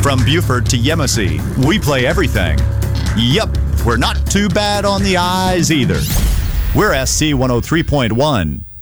From Buford to Yemassee, we play everything. Yup, we're not too bad on the eyes either. We're SC 103.1.